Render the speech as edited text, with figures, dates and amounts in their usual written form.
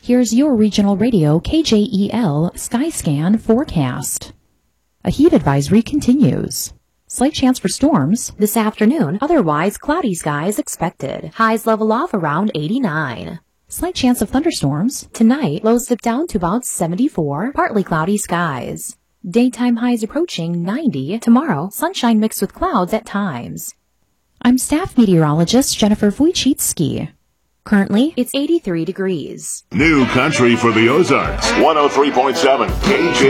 Here's your regional radio KJEL Skyscan forecast. A heat advisory continues. Slight chance for storms this afternoon, otherwise cloudy skies expected. Highs level off around 89. Slight chance of thunderstorms. Tonight, lows dip down to about 74, partly cloudy skies. Daytime highs approaching 90. Tomorrow, sunshine mixed with clouds at times. I'm staff meteorologist Jennifer Wojcicki. Currently, it's 83 degrees. New country for the Ozarks. 103.7 KJ.